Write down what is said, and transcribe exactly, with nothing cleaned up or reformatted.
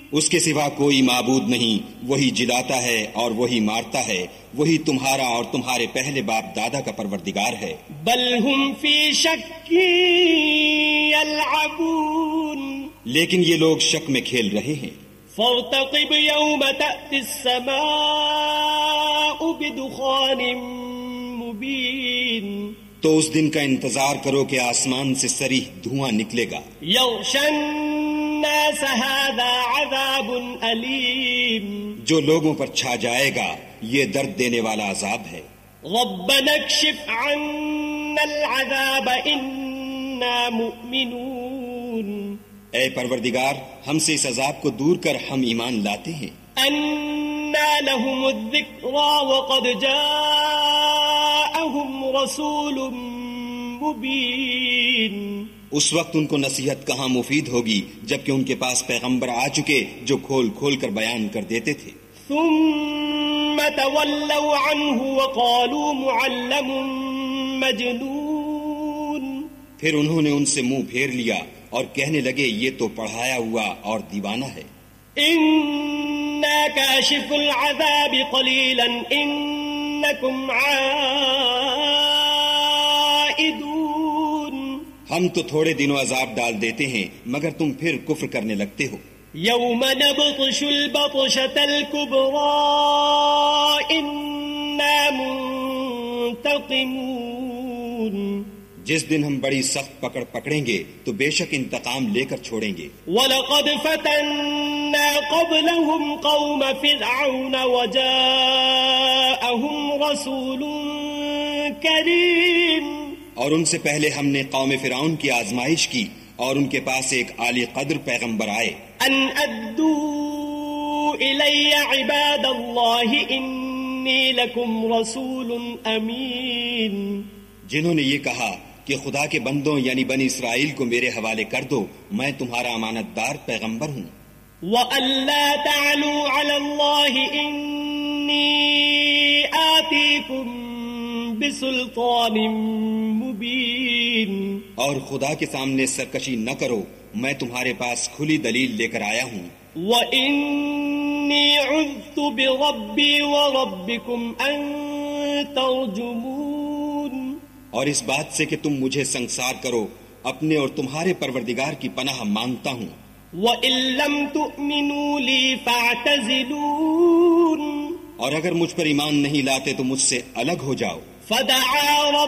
اس کے سوا کوئی معبود نہیں، وہی جلاتا ہے اور وہی مارتا ہے، وہی تمہارا اور تمہارے پہلے باپ دادا کا پروردگار ہے۔ بل ہم فی شک یلعبون، لیکن یہ لوگ شک میں کھیل رہے ہیں۔ فارتقب یوم تأتی السماء بدخان مبین، تو اس دن کا انتظار کرو کہ آسمان سے صریح دھواں نکلے گا۔ یغشی الناس هذا عذاب علیم، جو لوگوں پر چھا جائے گا یہ درد دینے والا عذاب ہے۔ ربنا اکشف عنا العذاب انا مؤمنون، اے پروردگار ہم سے اس عذاب کو دور کر، ہم ایمان لاتے ہیں۔ انا لهم الذکری وقد جاءهم رسول مبین، اس وقت ان کو نصیحت کہاں مفید ہوگی جبکہ ان کے پاس پیغمبر آ چکے جو کھول کھول کر بیان کر دیتے تھے۔ ثم تولوا عنه وقالوا معلم مجنون، پھر انہوں نے ان سے منہ پھیر لیا اور کہنے لگے یہ تو پڑھایا ہوا اور دیوانہ ہے۔ انا کاشف العذاب قلیلا انکم عائدون، ہم تو تھوڑے دنوں عذاب ڈال دیتے ہیں مگر تم پھر کفر کرنے لگتے ہو۔ یوم نبطش البطشة الكبرى انا منتقمون، جس دن ہم بڑی سخت پکڑ پکڑیں گے تو بے شک انتقام لے کر چھوڑیں گے۔ وَلَقَدْ فَتَنَّا قَبْلَهُمْ قَوْمَ فِرْعَوْنَ وَجَاءَهُمْ رَسُولٌ كَرِيمٌ، اور ان سے پہلے ہم نے قوم فرعون کی آزمائش کی اور ان کے پاس ایک عالی قدر پیغمبر آئے۔ ان ادوا الی عباد اللہ انی لکم رسول امین، جنہوں نے یہ کہا کہ خدا کے بندوں یعنی بنی اسرائیل کو میرے حوالے کر دو، میں تمہارا امانت دار پیغمبر ہوں۔ وَأَلَّا تَعْلُوا عَلَى اللَّهِ إِنِّي آتِيكُمْ بِسُلْطَانٍ مُبِينٍ، اور خدا کے سامنے سرکشی نہ کرو، میں تمہارے پاس کھلی دلیل لے کر آیا ہوں۔ وَإِنِّي عُذْتُ بِرَبِّي وَرَبِّكُمْ أَن تَرْجُمُونِ، اور اس بات سے کہ تم مجھے سنگسار کرو، اپنے اور تمہارے پروردگار کی پناہ مانگتا ہوں۔ وَإِن لَّمْ تُؤْمِنُوا لِي فَاعْتَزِلُونِ، اور اگر مجھ پر ایمان نہیں لاتے تو مجھ سے الگ ہو جاؤ۔ فَدَعَا